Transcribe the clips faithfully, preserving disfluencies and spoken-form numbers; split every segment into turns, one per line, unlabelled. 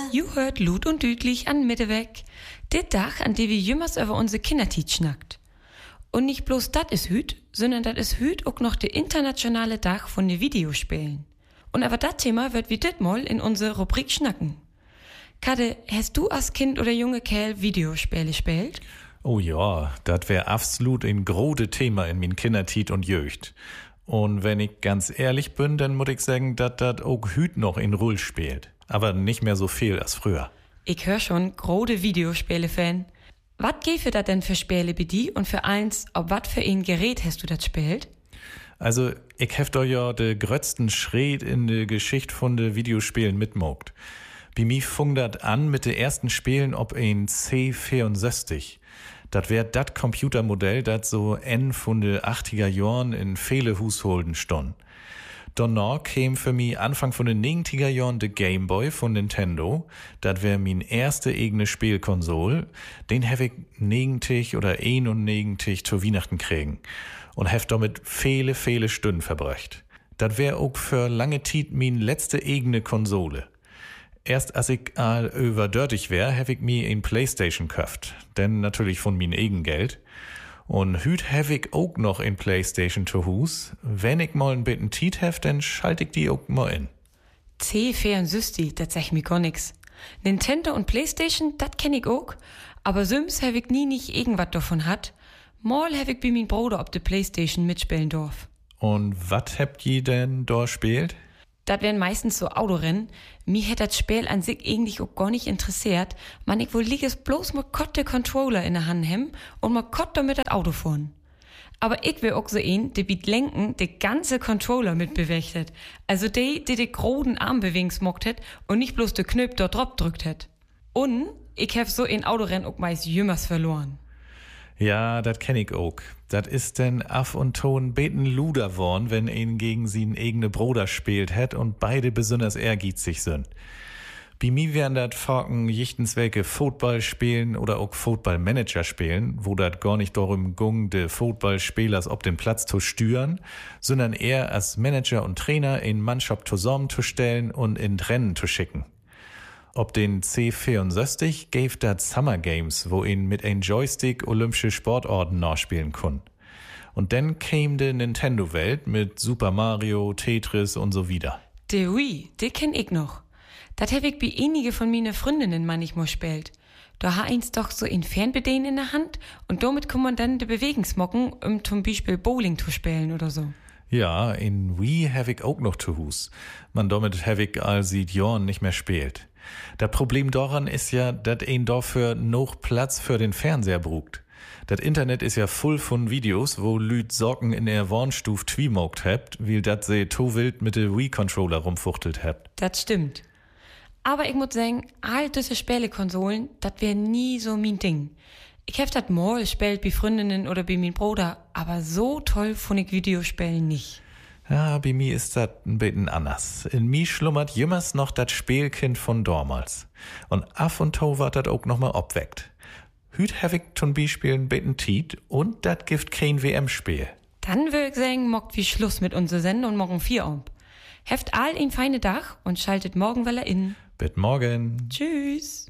You hört Lut und Düdlich an Mitteweg. Der Dach, an dem wir jümmers über unsere Kindertiet schnackt. Und nicht bloß dat is hüt, sondern dat is hüt auch noch der internationale Dach von den Videospielen. Und aber dat Thema wird wie dit mal in unsere Rubrik schnacken. Kade, hast du als Kind oder junge Kerl Videospiele gespielt?
Oh ja, dat wär absolut ein grode Thema in min Kindertiet und Jugend. Und wenn ich ganz ehrlich bin, dann muss ich sagen, dat dat auch hüt noch in Rull spielt. Aber nicht mehr so viel als früher.
Ich hör schon, grode Videospiele-Fan. Wat gäfe dat denn für Spiele bei die und für eins, ob wat für ein Gerät hast du dat spielt?
Also, ich hef doch ja de grötzten Schritt in de Geschichte von de Videospielen mitmogt. Bei mir fing dat an mit de ersten Spielen ob ein C vierundsechzig. Dat wär dat Computermodell, dat so en von de achtziger Jahren in viele Husholden stond. Danach käm für mich Anfang von den neunziger Jahren der Game Boy von Nintendo. Das wär min erste eigene Spielkonsole. Den hab ich neunzig oder einundneunzig zu Weihnachten kriegen. Und hab damit viele, viele Stunden verbracht. Das wär auch für lange Zeit min letzte eigene Konsole. Erst als ich all überdörtig wär, hab ich mir ein Playstation gekauft. Denn natürlich von min eigen Geld. Und hüt hab ich auch noch in Playstation zu Hus. Wenn ich mal ein bisschen Tiet hef, dann schalte ich die auch mal in.
C vierundsechzig, das sag mir gar nix. Nintendo und Playstation, das kenn ich auch. Aber sonst hab ich nie nicht irgendwas davon hat. Mal hab ich bei min Bruder ob de Playstation mitspielen dorf.
Und wat habt ihr denn da spielt?
Das wären meistens so Autorennen. Mir hätt das Spiel an sich eigentlich auch gar nicht interessiert. Man, ich wohl lieg es bloß mal kott de Controller in der Hand hem und mal kott damit das Auto fahren. Aber ich will auch so ein, der biet lenken, de ganze Controller mitbewegt. Also die, die de groden Arm bewegen smockt het und nicht bloß de Knöp dort drauf drückt het. Und ich hab so ein Autorennen auch meist jümmers verloren.
Ja, dat kenn ich auch. Dat ist denn af und ton beten luder worn, wenn ein gegen sin eigene Bruder spielt het und beide besonders ehrgeizig sind. Bei mir wären dat Forken jichtenswelke Football spielen oder auch Football-Manager spielen, wo dat gar nicht darum gung, de Footballspielers ob den Platz zu stüren, sondern eher als Manager und Trainer in Mannschaft zusammenzustellen und in Rennen zu schicken. Ob den C vierundsechzig gäf dat Summer Games, wo ihn mit ein Joystick olympische Sportorten nachspielen kun. Und dann käm de Nintendo-Welt mit Super Mario, Tetris und so wieder.
De Wii, de kenn ich noch. Dat hab ich bei einige von meine Freundinnen manchmal spielt. Da ha eins doch so ein Fernbedienen in der Hand und damit kann man dann de Bewegungsmocken, um zum Beispiel Bowling zu spielen oder so.
Ja, in Wii hab ich auch noch zu Hus. Man damit hab ich all seit Jahren nicht mehr spielt. Das Problem daran ist ja, dass ein dafür noch Platz für den Fernseher brugt. Das Internet ist ja voll von Videos, wo Lüd Socken in der Warnstuf twimogt habt, weil dat se to wild mit de Wii-Controller rumfuchtelt habt.
Das stimmt. Aber ich muss sagen, all diese Spielekonsolen, das wär nie so mein Ding. Ich hab dat mal gespielt bei Freundinnen oder bei min Bruder, aber so toll fand ich Videospielen nicht.
Ja, bei mir ist das ein bisschen anders. In mir schlummert jümmers noch das Spielkind von damals. Und af und to wird das auch noch mal obweckt. Hüt hab ich zum Beispiel ein bisschen Tiet und das gibt kein W M-Spiel.
Dann würd ich sagen, mockt wie Schluss mit unserer Sendung morgen vier um. Heft all ein feine Dach und schaltet morgen wieder in.
Bis morgen.
Tschüss.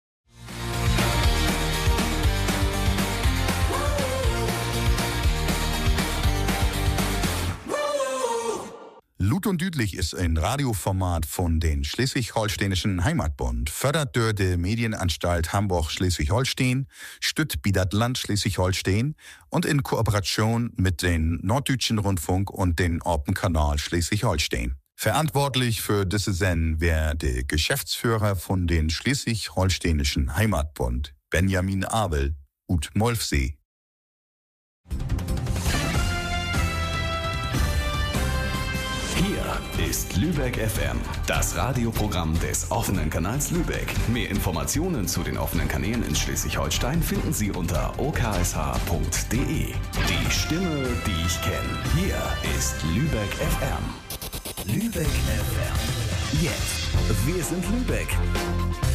Lut und Düdlich ist ein Radioformat von den Schleswig-Holsteinischen Heimatbund, fördert durch die Medienanstalt Hamburg-Schleswig-Holstein, stützt Bidat Land Schleswig-Holstein und in Kooperation mit den Norddeutschen Rundfunk und den Open Kanal Schleswig-Holstein. Verantwortlich für diese Sendung wäre der Geschäftsführer von den Schleswig-Holsteinischen Heimatbund, Benjamin Abel, ut Molfsee.
Hier ist Lübeck F M, das Radioprogramm des offenen Kanals Lübeck. Mehr Informationen zu den offenen Kanälen in Schleswig-Holstein finden Sie unter o k s h punkt d e. Die Stimme, die ich kenne. Hier ist Lübeck F M. Lübeck F M. Jetzt. Wir sind Lübeck.